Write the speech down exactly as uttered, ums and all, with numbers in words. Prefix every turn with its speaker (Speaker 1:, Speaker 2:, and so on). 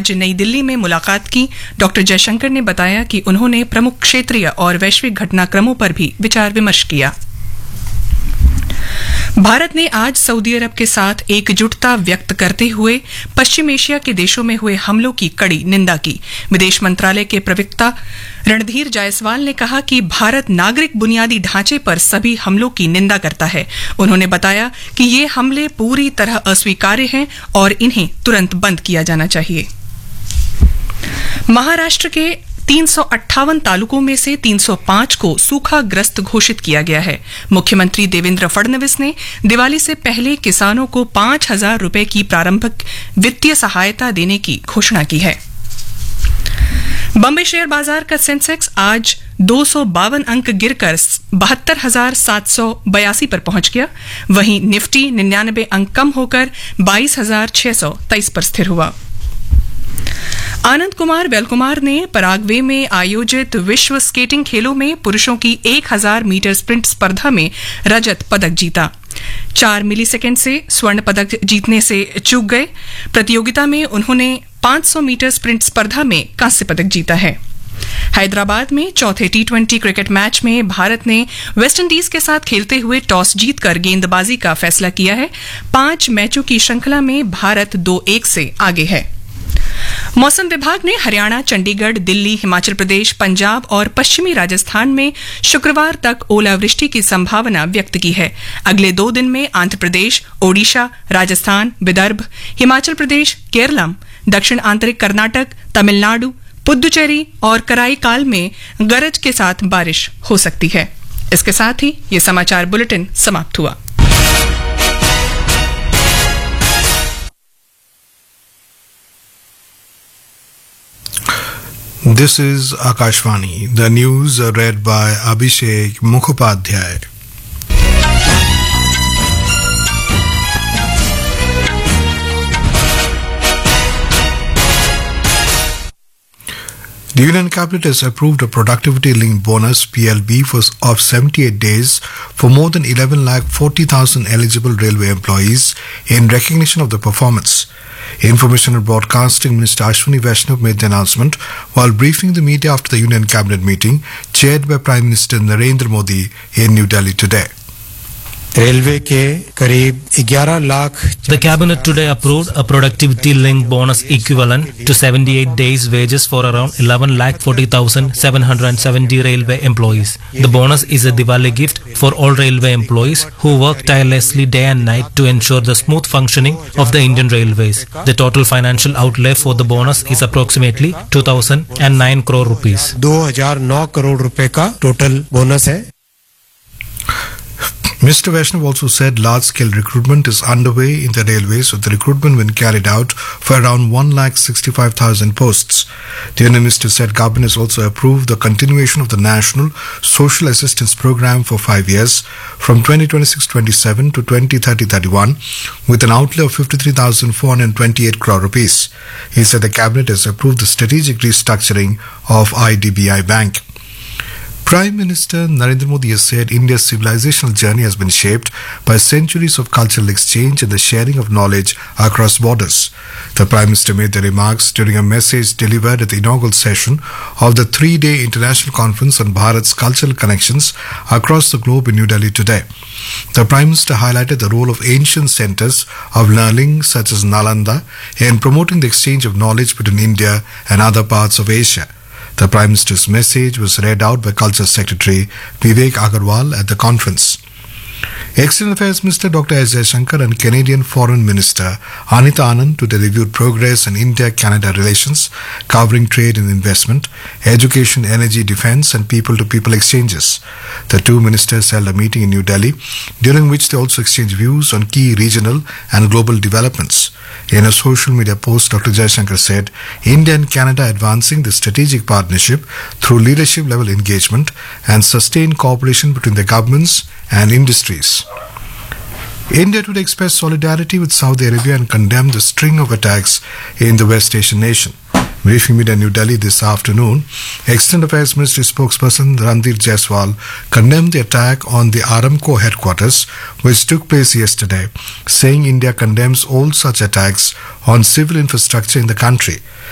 Speaker 1: आज नई दिल्ली में मुलाकात की, डॉक्टर जयशंकर ने बताया कि उन्होंने प्रमुख क्षेत्रीय और वैश्विक घटनाक्रमों पर भी विचार विमर्श किया। भारत ने आज सऊदी अरब के साथ एकजुटता व्यक्त करते हुए पश्चिम एशिया के देशों में हुए हमलों की कड़ी निंदा की। विदेश मंत्रालय के प्रवक्ता रणधीर जायसवाल ने कहा कि भारत नागरिक बुनियादी ढांचे पर सभी हमलों की निंदा करता है। उन्होंने बताया कि ये हमले पूरी तरह अस्वीकार्य हैं और इन्हें तुरंत बंद किया जाना चाहिए। महाराष्ट्र के तीन सौ अट्ठावन तालुकों में से तीन सौ पाँच को सूखाग्रस्त घोषित किया गया है। मुख्यमंत्री देवेंद्र फडणवीस ने दिवाली से पहले किसानों को पांच हजार रुपए की प्रारंभिक वित्तीय सहायता देने की घोषणा की है। बॉम्बे शेयर बाजार का सेंसेक्स आज दो सौ बावन अंक गिरकर बहत्तर हजार सात सौ बयासी पर पहुंच गया। वहीं निफ्टी निन्यानबे अंक कम होकर बाईस हजार छह सौ तेईस पर स्थिर हुआ। आनंद कुमार वेलकुमार ने पराग्वे में आयोजित विश्व स्केटिंग खेलों में पुरुषों की एक हजार मीटर स्प्रिंट स्पर्धा में रजत पदक जीता। चार मिलीसेकंड से स्वर्ण पदक जीतने से चूक गए। प्रतियोगिता में उन्होंने पांच सौ मीटर स्प्रिंट स्पर्धा में कांस्य पदक जीता है। हैदराबाद में चौथे टी ट्वेंटी क्रिकेट मैच में भारत ने वेस्टइंडीज के साथ खेलते हुए टॉस जीतकर गेंदबाजी का फैसला किया है। पांच मैचों की श्रृंखला में भारत दो एक से आगे है। मौसम विभाग ने हरियाणा, चंडीगढ़, दिल्ली, हिमाचल प्रदेश, पंजाब और पश्चिमी राजस्थान में शुक्रवार तक ओलावृष्टि की संभावना व्यक्त की है। अगले दो दिन में आंध्र प्रदेश, ओडिशा, राजस्थान, विदर्भ, हिमाचल प्रदेश, केरलम, दक्षिण आंतरिक कर्नाटक, तमिलनाडु, पुद्दुचेरी और कराईकाल में गरज के साथ बारिश हो सकती है। इसके साथ ही ये समाचार बुलेटिन समाप्त हुआ।
Speaker 2: This is Akashvani. The news are read by Abhishek Mukhopadhyay. The Union Cabinet has approved a productivity-linked bonus (P L B) for, of seventy-eight days for more than eleven lakh forty thousand eligible railway employees in recognition of the performance. Information and Broadcasting Minister Ashwini Vaishnav made the announcement while briefing the media after the Union Cabinet meeting chaired by Prime Minister Narendra Modi in New Delhi today.
Speaker 3: Railway के करीब ग्यारह lakh
Speaker 4: The cabinet today approved a productivity-linked bonus equivalent to seventy-eight days' wages for around eleven lakh forty thousand seven hundred seventy railway employees. The bonus is a Diwali gift for all railway employees who work tirelessly day and night to ensure the smooth functioning of the Indian Railways. The total financial outlay for the bonus is approximately two thousand nine crore rupees.
Speaker 3: दो हज़ार नौ करोड़ रुपए का total bonus है।
Speaker 2: Mister Vaishnav also said large-scale recruitment is underway in the railways, with the recruitment being carried out for around one lakh sixty-five thousand posts. The Union Minister said Cabinet has also approved the continuation of the National Social Assistance Programme for five years from twenty twenty-six twenty-seven to twenty thirty thirty-one with an outlay of fifty-three thousand four hundred twenty-eight crore rupees. He said the Cabinet has approved the strategic restructuring of I D B I Bank. Prime Minister Narendra Modi has said India's civilizational journey has been shaped by centuries of cultural exchange and the sharing of knowledge across borders. The Prime Minister made the remarks during a message delivered at the inaugural session of the three-day international conference on Bharat's cultural connections across the globe in New Delhi today. The Prime Minister highlighted the role of ancient centers of learning such as Nalanda in promoting the exchange of knowledge between India and other parts of Asia. The Prime Minister's message was read out by Culture Secretary Vivek Agarwal at the conference. External Affairs Minister Doctor S. Jaishankar and Canadian Foreign Minister Anita Anand today reviewed progress in India-Canada relations, covering trade and investment, education, energy, defence and people-to-people exchanges. The two ministers held a meeting in New Delhi, during which they also exchanged views on key regional and global developments. In a social media post, Doctor Jaishankar said, India and Canada advancing the strategic partnership through leadership-level engagement and sustained cooperation between the governments and industries. India today expressed solidarity with Saudi Arabia and condemned the string of attacks in the West Asian nation. Briefing media in New Delhi this afternoon, External Affairs Ministry spokesperson Ranveer Jaiswal condemned the attack on the Aramco headquarters, which took place yesterday, saying India condemns all such attacks on civil infrastructure in the country.